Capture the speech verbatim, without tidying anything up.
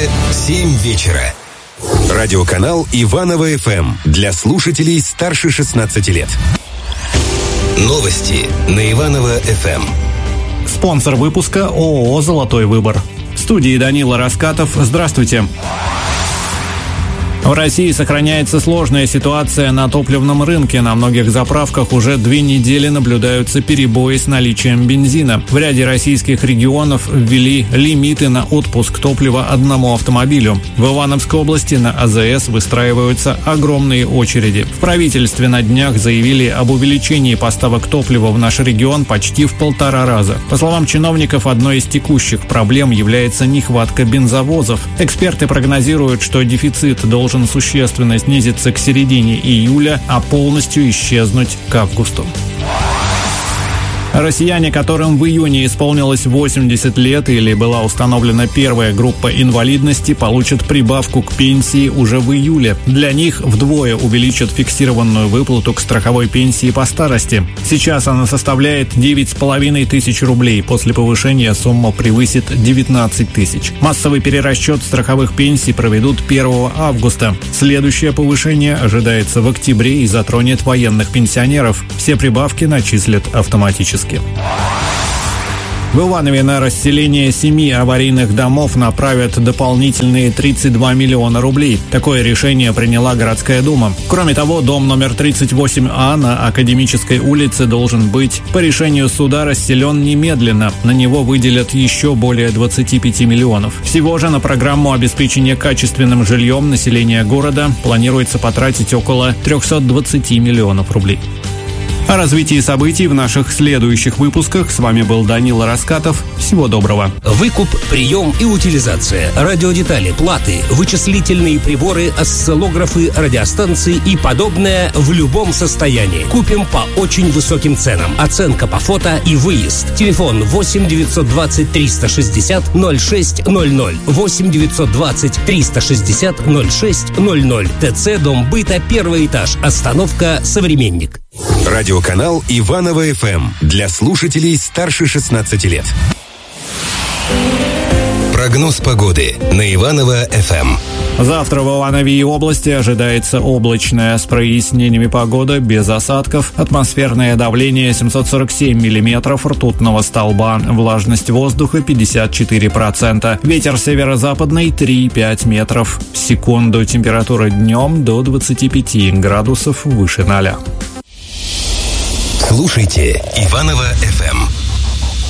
Москве семь вечера. Радиоканал Иваново-ФМ для слушателей старше шестнадцати лет. Новости на Иваново-ФМ. Спонсор выпуска ООО «Золотой выбор». В студии Данила Раскатов. Здравствуйте. В России сохраняется сложная ситуация на топливном рынке. На многих заправках уже две недели наблюдаются перебои с наличием бензина. В ряде российских регионов ввели лимиты на отпуск топлива одному автомобилю. В Ивановской области на АЗС выстраиваются огромные очереди. В правительстве на днях заявили об увеличении поставок топлива в наш регион почти в полтора раза. По словам чиновников, одной из текущих проблем является нехватка бензовозов. Эксперты прогнозируют, что дефицит должен существенно снизиться к середине июля, а полностью исчезнуть к августу. Россияне, которым в июне исполнилось восемьдесят лет или была установлена первая группа инвалидности, получат прибавку к пенсии уже в июле. Для них вдвое увеличат фиксированную выплату к страховой пенсии по старости. Сейчас она составляет девять с половиной тысяч рублей. После повышения сумма превысит девятнадцать тысяч. Массовый перерасчет страховых пенсий проведут первого августа. Следующее повышение ожидается в октябре и затронет военных пенсионеров. Все прибавки начислят автоматически. В Иванове на расселение семи аварийных домов направят дополнительные тридцать два миллиона рублей. Такое решение приняла городская дума. Кроме того, дом номер тридцать восемь А на Академической улице должен быть по решению суда расселен немедленно. На него выделят еще более двадцати пяти миллионов. Всего же на программу обеспечения качественным жильем населения города планируется потратить около трехсот двадцати миллионов рублей. О развитии событий в наших следующих выпусках. С вами был Данила Раскатов. Всего доброго. Выкуп, прием и утилизация. Радиодетали, платы, вычислительные приборы, осциллографы, радиостанции и подобное в любом состоянии. Купим по очень высоким ценам. Оценка по фото и выезд. Телефон восемь девятьсот двадцать триста шестьдесят ноль шесть ноль ноль. восемь девятьсот двадцать триста шестьдесят ноль шесть ноль ноль. ТЦ Дом быта, первый этаж. Остановка «Современник». Радиоканал Иваново-ФМ для слушателей старше шестнадцати лет. Прогноз погоды на Иваново-ФМ. Завтра в Иванове и области ожидается облачная с прояснениями погода, без осадков. Атмосферное давление семьсот сорок семь миллиметров ртутного столба. Влажность воздуха пятьдесят четыре процента. Ветер северо-западный три и пять метров в секунду. Температура днем до двадцати пяти градусов выше ноля. Слушайте Иваново-ФМ.